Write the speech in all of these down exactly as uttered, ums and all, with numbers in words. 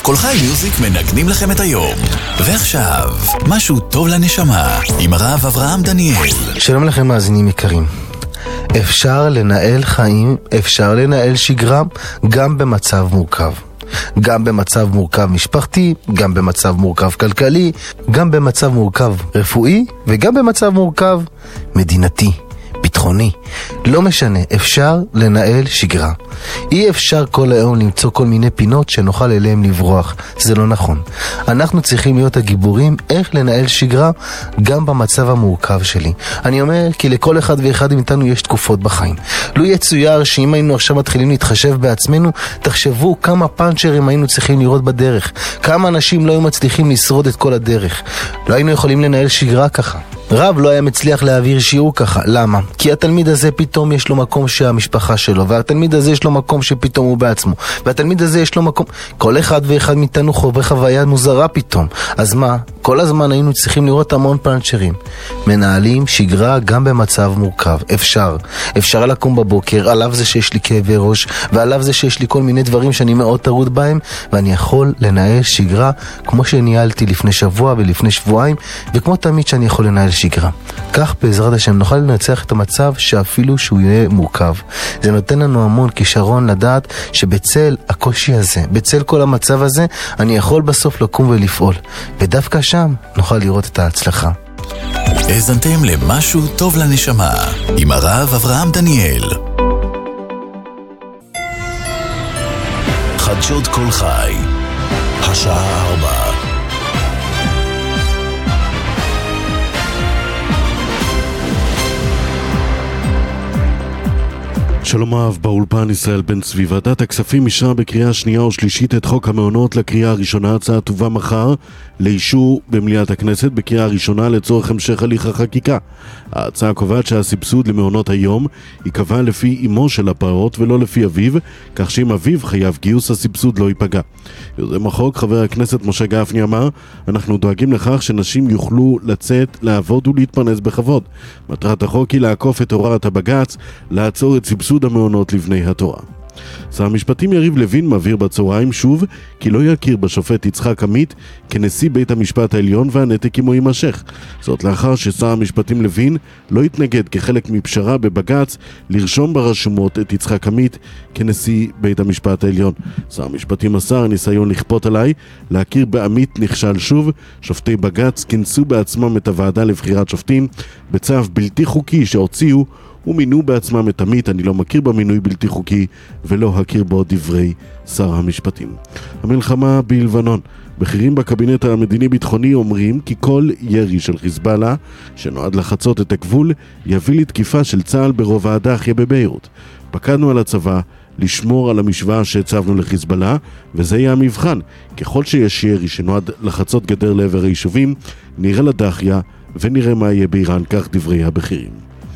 כל חי מיוזיק מנגנים לכם את היום. ועכשיו, משהו טוב לנשמה, עם הרב אברהם דניאל. שלום לכם מאזינים יקרים. אפשר לנהל חיים, אפשר לנהל שגרה, גם במצב מורכב. גם במצב מורכב משפחתי, גם במצב מורכב כלכלי, גם במצב מורכב רפואי, וגם במצב מורכב מדינתי, ביטחוני. לא משנה, אפשר לנהל שגרה. אי אפשר כל היום למצוא כל מיני פינות שנוכל אליהם לברוח. זה לא נכון. אנחנו צריכים להיות הגיבורים איך לנהל שגרה גם במצב המורכב שלי. אני אומר כי לכל אחד ואחד מאיתנו יש תקופות בחיים. לא יצויר שאם היינו עכשיו מתחילים להתחשב בעצמנו, תחשבו כמה פאנצ'רים היינו צריכים לראות בדרך. כמה אנשים לא היו מצליחים לשרוד את כל הדרך. לא היינו יכולים לנהל שגרה ככה. רב לא היה מצליח להעביר שיעור ככה. למה? כי התלמיד הזה פתאום יש לו מקום שהמשפחה שלו, והתלמיד הזה יש לו מקום שפתאום הוא בעצמו, והתלמיד הזה יש לו מקום... כל אחד ואחד מאיתנו חווה חוויה מוזרה פתאום. אז מה? כל הזמן היינו צריכים לראות המון פאנצ'רים. מנהלים שגרה גם במצב מורכב. אפשר. אפשר לקום בבוקר, עליו זה שיש לי כאבי ראש, ועליו זה שיש לי כל מיני דברים שאני מאוד טרוד בהם, ואני יכול לנהל שגרה כמו שניהלתי לפני שבוע ולפני שבועיים, וכמו תמיד שאני יכול לנהל שגרה. כך בעזרת השם נוכל לנצח את המצב שאפילו שהוא יהיה מורכב. זה נותן לנו המון כישרון לדעת שבצל הקושי הזה, בצל כל המצב הזה, אני יכול בסוף לקום ולפעול. ודווקא שם נוכל לראות את ההצלחה. האזנתם למשהו טוב לנשמה עם הרב אברהם דניאל. חדשות כל חי, השעה ארבע. שלום אהב, באולפן ישראל בן צבי. ועדת הכספים אישרה בקריאה שנייה או שלישית את חוק המעונות לקריאה הראשונה. ההצעה תובא מחר לאישור במליאת הכנסת בקריאה הראשונה לצורך המשך הליך החקיקה. ההצעה קובעת שהסבסוד למעונות היום ייקבע לפי אמו של הפעוט ולא לפי אביו, כך שאם אביו חייב גיוס הסבסוד לא ייפגע. יוזם החוק חבר הכנסת משה גפני אמר, אנחנו דואגים לכך שנשים יוכלו לצאת, לעבוד ולהתפרנס בכבוד. מטרת החוק היא לעקוף את הוראת הבג"ץ, לעצור את סבסוד המעונות לבני התורה. שר המשפטים יריב לוין מבהיר בצהריים שוב כי לא יכיר בשופט יצחק עמית כנשיא בית המשפט העליון והנתק עמו יימשך. זאת לאחר ששר המשפטים לוין לא התנגד כחלק מפשרה בבג"ץ לרשום ברשומות את יצחק עמית כנשיא בית המשפט העליון. שר המשפטים מסר, הניסיון לכפות עליי להכיר בעמית נכשל שוב. שופטי בג"ץ כינסו בעצמם את הוועדה לבחירת שופטים בצו בלתי חוקי שהוציאו ומינו בעצמם את עמית. אני לא מכיר במינוי בלתי חוקי ולא הכיר בו, דברי שר המשפטים. המלחמה בלבנון. בכירים בקבינט המדיני-ביטחוני אומרים כי כל ירי של חיזבאללה שנועד לחצות את הגבול יביא לתקיפה של צה"ל ברובע הדאחייה בביירות. פקדנו על הצבא לשמור על המשוואה שהצבנו לחיזבאללה, וזה יהיה המבחן. ככל שיש ירי שנועד לחצות גדר לעבר היישובים, נראה לדאחייה ונראה מה יהיה באיראן, כך דברי הבכירים.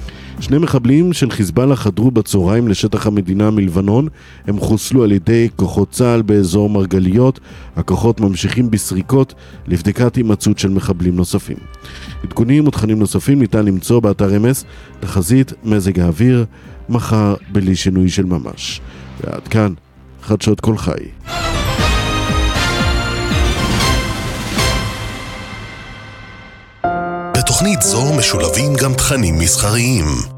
שני מחבלים של חיזבאללה חדרו בצהריים לשטח המדינה מלבנון. הם חוסלו על ידי כוחות צה"ל באזור מרגליות. הכוחות ממשיכים בסריקות לבדיקת הימצאות של מחבלים נוספים. עדכונים ותכנים נוספים ניתן למצוא באתר אמס. תחזית מזג האוויר מחר בלי שינוי של ממש. ועד כאן חדשות כל חי. בתוכנית זו משולבים גם תכנים מסחריים.